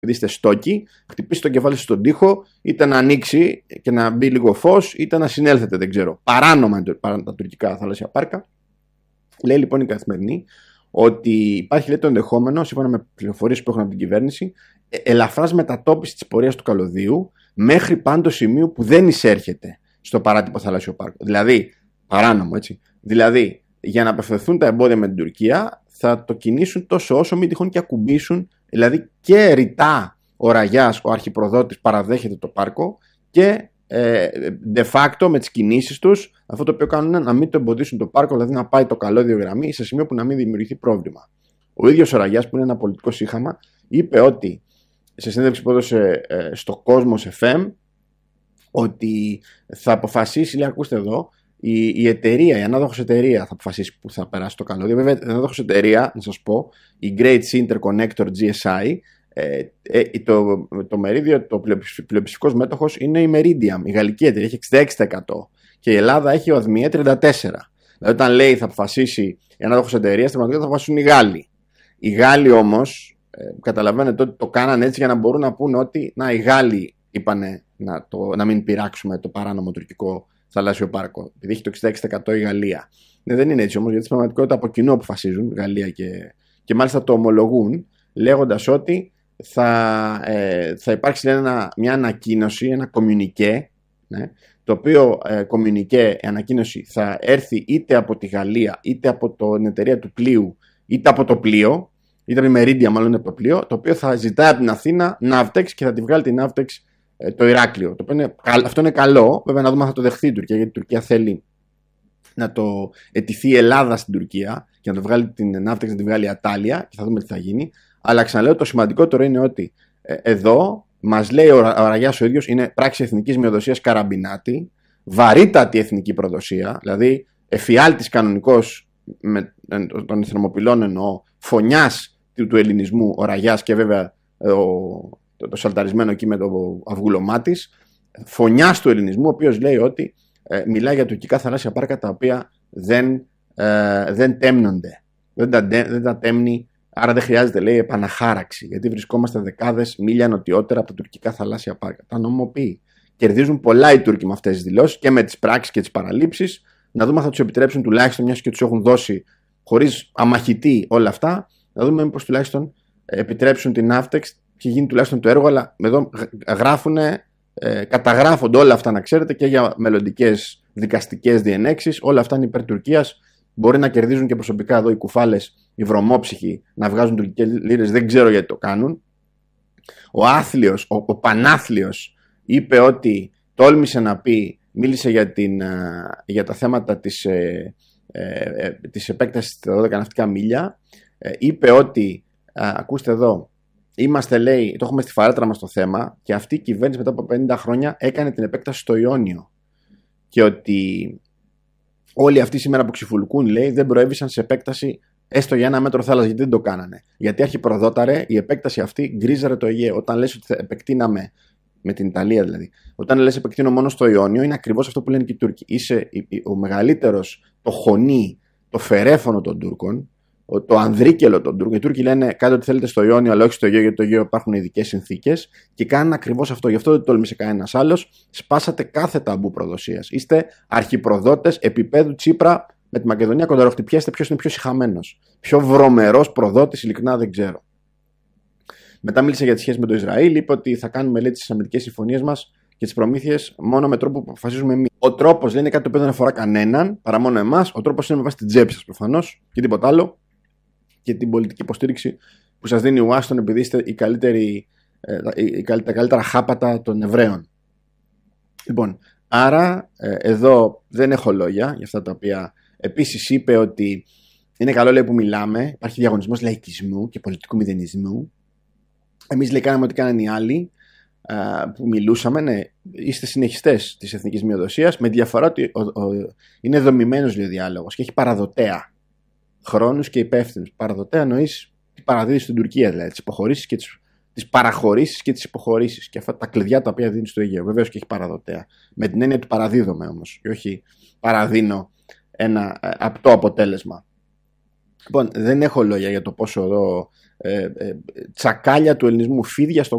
επειδή είστε στόκοι, χτυπήσει το κεφάλι σας στον τοίχο, είτε να ανοίξει και να μπει λίγο φως, είτε να συνέλθετε, δεν ξέρω. Παράνομα τα τουρκικά θαλάσσια πάρκα. Λέει λοιπόν η Καθημερινή ότι υπάρχει, λέει, το ενδεχόμενο, σύμφωνα με πληροφορίες που έχουν από την κυβέρνηση, ελαφράς μετατόπιση της πορείας του καλωδίου μέχρι πάντο σημείο που δεν εισέρχεται στο παράτυπο θαλάσσιο πάρκο. Δηλαδή, παράνομο, έτσι. Δηλαδή, για να απευθυνθούν τα εμπόδια με την Τουρκία, θα το κινήσουν τόσο όσο μην τυχόν και ακουμπήσουν. Δηλαδή, και ρητά ο Ραγιάς, ο αρχιπροδότης, παραδέχεται το πάρκο και de facto με τις κινήσεις τους, αυτό το οποίο κάνουν είναι να μην το εμποδίσουν το πάρκο, δηλαδή να πάει το καλώδιο γραμμή σε σημείο που να μην δημιουργηθεί πρόβλημα. Ο ίδιος ο Ραγιάς, που είναι ένα πολιτικό σύγχαμα, είπε ότι σε συνέντευξη που έδωσε στο Κόσμος FM, ότι θα αποφασίσει, λέει, ακούστε εδώ, η εταιρεία, η ανάδοχος εταιρεία θα αποφασίσει που θα περάσει το καλώδιο. Βέβαια, η ανάδοχος εταιρεία, να σας πω, η Great Sea Interconnector GSI, το μερίδιο, το πλειοψηφικός μέτοχος είναι η Meridiam, η γαλλική εταιρεία, έχει 66%. Και η Ελλάδα έχει ΟΔΜΙΕ 34%. Δηλαδή, όταν λέει θα αποφασίσει η ανάδοχος εταιρεία, στην πραγματικότητα θα αποφασίσουν οι Γάλλοι. Οι Γάλλοι όμως, καταλαβαίνετε ότι το κάνανε έτσι για να μπορούν να πούνε ότι οι Γάλλοι είπανε να μην πειράξουμε το παράνομο τουρκικό θαλάσσιο πάρκο, επειδή έχει το 66% η Γαλλία. Δεν είναι έτσι όμως, γιατί στην πραγματικότητα από κοινού αποφασίζουν η Γαλλία και μάλιστα το ομολογούν, λέγοντας ότι θα υπάρξει μια ανακοίνωση, ένα κομμουνικέ, το οποίο κομμουνικέ, ανακοίνωση θα έρθει είτε από τη Γαλλία, είτε από την εταιρεία του πλοίου, είτε από το πλοίο, είτε από τη Meridiam, μάλλον από το πλοίο, το οποίο θα ζητάει από την Αθήνα Navtex και θα τη βγάλει την Navtex το Ηράκλειο. Αυτό είναι καλό. Βέβαια, να δούμε αν θα το δεχθεί η Τουρκία, γιατί η Τουρκία θέλει να το αιτηθεί η Ελλάδα στην Τουρκία και να το βγάλει την Navtex, να τη βγάλει η Ατάλια, και θα δούμε τι θα γίνει. Αλλά ξαναλέω, το σημαντικότερο είναι ότι εδώ μας λέει ο Ραγιάς ο ίδιος, είναι πράξη εθνικής μειοδοσίας καραμπινάτη, βαρύτατη εθνική προδοσία, δηλαδή εφιάλτης κανονικός, με των θερμοπυλών εννοώ, φωνιάς του ελληνισμού ο Ραγιάς, και βέβαια το σαλταρισμένο εκεί με το αυγούλωμά της, φωνιάς του ελληνισμού, ο οποίος λέει ότι μιλάει για τουρκικά θαλάσσια πάρκα τα οποία δεν τέμνονται, δεν τα τέμνει. Άρα δεν χρειάζεται, λέει, επαναχάραξη, γιατί βρισκόμαστε δεκάδες μίλια νοτιότερα από τα τουρκικά θαλάσσια πάρκα. Τα νομιμοποιεί. Κερδίζουν πολλά οι Τούρκοι με αυτές τις δηλώσεις και με τις πράξεις και τις παραλήψεις. Να δούμε αν θα τους επιτρέψουν τουλάχιστον, μιας και τους έχουν δώσει χωρίς αμαχητή όλα αυτά, να δούμε μήπως τουλάχιστον επιτρέψουν την Navtex και γίνει τουλάχιστον το έργο. Αλλά εδώ καταγράφονται όλα αυτά, να ξέρετε, και για μελλοντικές δικαστικές διενέξεις. Όλα αυτά είναι υπέρ Τουρκίας. Μπορεί να κερδίζουν και προσωπικά εδώ οι κουφάλες, οι βρωμόψυχοι, να βγάζουν τουρκικές λίρες, δεν ξέρω γιατί το κάνουν. Ο άθλιος, ο πανάθλιος, είπε ότι τόλμησε να πει, μίλησε για τα θέματα της επέκτασης στα 12 ναυτικά μίλια. Είπε ότι, ακούστε εδώ, είμαστε, λέει, το έχουμε στη φαρέτρα μας το θέμα, και αυτή η κυβέρνηση μετά από 50 χρόνια έκανε την επέκταση στο Ιόνιο. Και ότι όλοι αυτοί σήμερα που ξυφουλκούν, λέει, δεν προέβησαν σε επέκταση έστω για 1 μέτρο θάλασσα. Γιατί δεν το κάνανε? Γιατί αρχιπροδόταρε, η επέκταση αυτή γκρίζαρε το Αιγαίο. Όταν λες ότι θα επεκτείναμε, με την Ιταλία δηλαδή, όταν λες επεκτείνω μόνο στο Ιόνιο, είναι ακριβώς αυτό που λένε και οι Τούρκοι. Είσαι ο μεγαλύτερος, το χωνί, το φερέφωνο των Τούρκων, το ανδρίκελο των Τούρκων. Οι Τούρκοι λένε κάντε ό,τι θέλετε στο Ιόνιο, αλλά όχι στο Αιγαίο, γιατί το Αιγαίο υπάρχουν ειδικές συνθήκες, και κάνουν ακριβώς αυτό. Γι' αυτό δεν τόλμησε κανένας άλλος. Σπάσατε κάθε ταμπού προδοσίας. Είστε αρχιπροδότες επίπεδου Τσίπρα με τη Μακεδονία. Κονταροχτυπιέστε ποιος είναι πιο σιχαμένος, πιο βρωμερός προδότης, ειλικρινά δεν ξέρω. Μετά μίλησε για τις σχέσεις με το Ισραήλ. Είπε ότι θα κάνουμε, λέει, τις αμυντικές συμφωνίες μας και τις προμήθειες μόνο με τρόπο που αποφασίζουμε εμείς. Ο τρόπος, λέει, είναι κάτι το οποίο δεν αφορά κανέναν παρά μόνο εμάς. Ο τρόπος είναι με βάση την τσέπη σας προφανώς και τίποτα άλλο. Και την πολιτική υποστήριξη που σας δίνει η Ουάστον, επειδή είστε τα καλύτερα χάπατα των Εβραίων. Λοιπόν, άρα εδώ δεν έχω λόγια για αυτά τα οποία. Επίσης είπε ότι είναι καλό, λέει, που μιλάμε. Υπάρχει διαγωνισμός λαϊκισμού και πολιτικού μηδενισμού. Εμείς, λέει, κάναμε ό,τι κάνανε οι άλλοι που μιλούσαμε. Ναι, είστε συνεχιστές της εθνικής μειοδοσίας, με διαφορά ότι είναι δομημένος, λέει, ο διάλογος και έχει παραδοτέα χρόνους και υπεύθυνους. Παραδοτέα εννοείς τι παραδίδει στην Τουρκία, δηλαδή τις υποχωρήσεις και τις παραχωρήσεις και τις υποχωρήσεις. Και αυτά τα κλειδιά τα οποία δίνει στο Αιγαίο. Βεβαίως και έχει παραδοτέα. Με την έννοια του παραδίδομαι όμως, και όχι παραδίνω ένα απτό αποτέλεσμα. Λοιπόν, δεν έχω λόγια για το πόσο εδώ τσακάλια του ελληνισμού, φίδια στον